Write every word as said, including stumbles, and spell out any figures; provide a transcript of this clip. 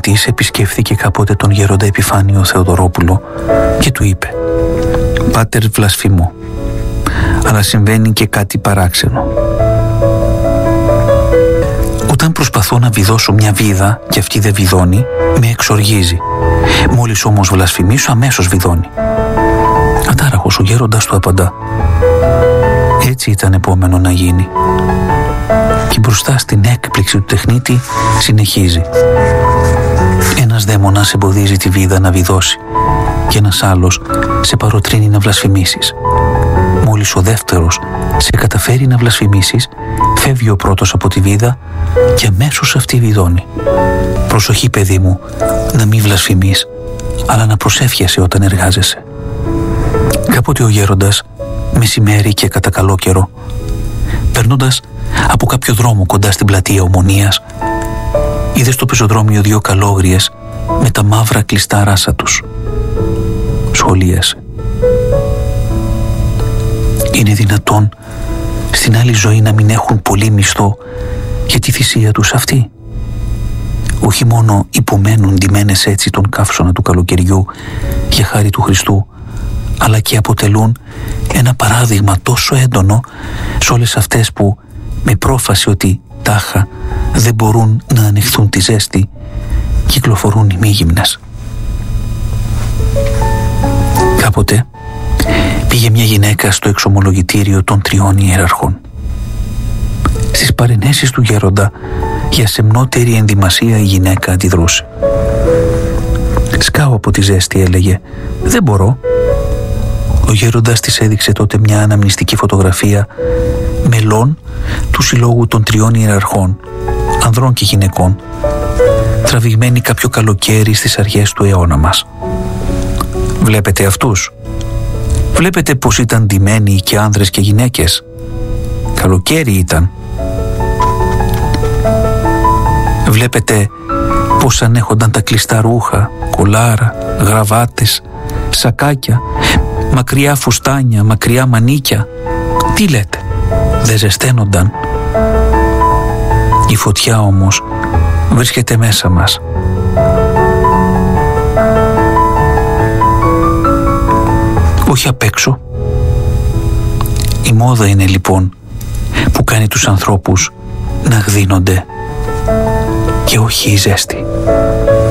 της επισκέφθηκε κάποτε τον γέροντα Επιφάνιο Θεοδωρόπουλο και του είπε «Πάτερ βλασφημώ, αλλά συμβαίνει και κάτι παράξενο. Όταν προσπαθώ να βιδώσω μια βίδα και αυτή δεν βιδώνει, με εξοργίζει. Μόλις όμως βλασφημίσω, αμέσως βιδώνει». Ατάραχος ο γέροντας του απαντά «Έτσι ήταν επόμενο να γίνει». Και μπροστά στην έκπληξη του τεχνίτη συνεχίζει «Ένας δαίμονας εμποδίζει τη βίδα να βιδώσει και ένας άλλος σε παροτρύνει να βλασφημίσεις. Μόλις ο δεύτερος σε καταφέρει να βλασφημίσεις, φεύγει ο πρώτος από τη βίδα και αμέσως αυτή βιδώνει. Προσοχή, παιδί μου, να μην βλασφημείς, αλλά να προσεύχεσαι όταν εργάζεσαι». Κάποτε ο γέροντας, μεσημέρι και κατά καλό καιρό, περνώντας από κάποιο δρόμο κοντά στην πλατεία Ομονίας, είδε στο πεζοδρόμιο δύο καλόγριες με τα μαύρα κλειστά ράσα τους. Σχολίασε. Είναι δυνατόν στην άλλη ζωή να μην έχουν πολύ μισθό για τη θυσία τους αυτή? Όχι μόνο υπομένουν ντυμένες έτσι τον καύσωνα του καλοκαιριού για χάρη του Χριστού, αλλά και αποτελούν ένα παράδειγμα τόσο έντονο σε όλες αυτές που με πρόφαση ότι τάχα δεν μπορούν να ανοιχθούν τη ζέστη, κυκλοφορούν ημίγυμνες. Κάποτε πήγε μια γυναίκα στο εξομολογητήριο των τριών ιεραρχών. Στις παρενέσεις του γέροντα για σεμνότερη ενδυμασία η γυναίκα αντιδρούσε. «Σκάω από τη ζέστη», έλεγε, «δεν μπορώ». Ο γέροντας της έδειξε τότε μια αναμνηστική φωτογραφία μελών του συλλόγου των τριών ιεραρχών, ανδρών και γυναικών, τραβηγμένοι κάποιο καλοκαίρι στις αρχές του αιώνα μας. «Βλέπετε αυτούς? Βλέπετε πως ήταν ντυμένοι και άνδρες και γυναίκες? Καλοκαίρι ήταν. Βλέπετε πως ανέχονταν τα κλειστά ρούχα, κολάρα, γραβάτες, σακάκια, μακριά φουστάνια, μακριά μανίκια? Τι λέτε, δεν ζεσταίνονταν? Η φωτιά όμως βρίσκεται μέσα μας. Όχι απ' έξω. Η μόδα είναι λοιπόν που κάνει τους ανθρώπους να γδύνονται και όχι η ζέστη».